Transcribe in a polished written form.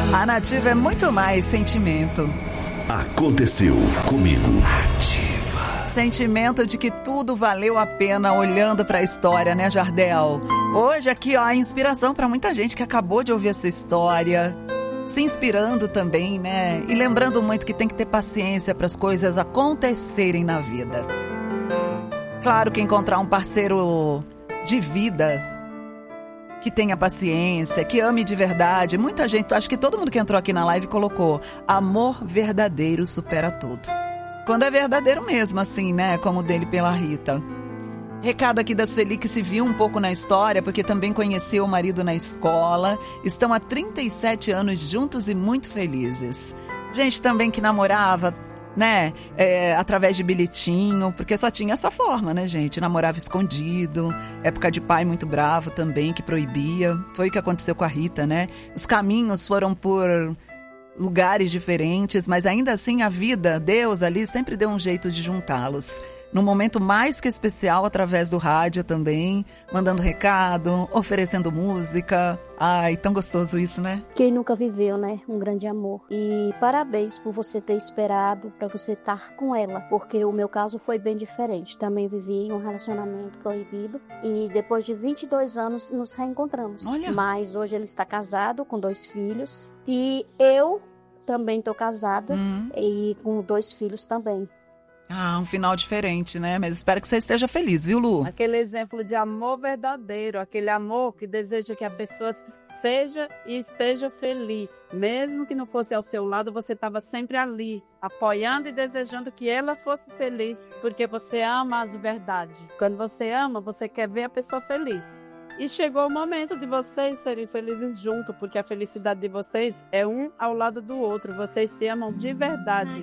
A Nativa é muito mais sentimento. Aconteceu comigo. Sentimento de que tudo valeu a pena olhando para a história, né, Jardel? Hoje aqui, ó, a inspiração para muita gente que acabou de ouvir essa história, se inspirando também, né? E lembrando muito que tem que ter paciência para as coisas acontecerem na vida. Claro que encontrar um parceiro de vida que tenha paciência, que ame de verdade. Muita gente, acho que todo mundo que entrou aqui na live colocou: amor verdadeiro supera tudo. Quando é verdadeiro mesmo, assim, né? Como o dele pela Rita. Recado aqui da Sueli, que se viu um pouco na história, porque também conheceu o marido na escola. Estão há 37 anos juntos e muito felizes. Gente também que namorava, né, através de bilhetinho, porque só tinha essa forma, né, gente? Namorava escondido, época de pai muito bravo também, que proibia. Foi o que aconteceu com a Rita, né? Os caminhos foram por lugares diferentes, mas ainda assim a vida, Deus ali sempre deu um jeito de juntá-los. Num momento mais que especial, através do rádio também, mandando recado, oferecendo música. Ai, tão gostoso isso, né? Quem nunca viveu, né? Um grande amor. E parabéns por você ter esperado para você estar com ela, porque o meu caso foi bem diferente. Também vivi um relacionamento proibido e depois de 22 anos nos reencontramos. Olha. Mas hoje ele está casado com 2 filhos e eu também estou casada e com 2 filhos também. Ah, um final diferente, né? Mas espero que você esteja feliz, viu, Lu? Aquele exemplo de amor verdadeiro, aquele amor que deseja que a pessoa seja e esteja feliz. Mesmo que não fosse ao seu lado, você estava sempre ali, apoiando e desejando que ela fosse feliz, porque você ama de verdade. Quando você ama, você quer ver a pessoa feliz. E chegou o momento de vocês serem felizes juntos, porque a felicidade de vocês é um ao lado do outro. Vocês se amam de verdade.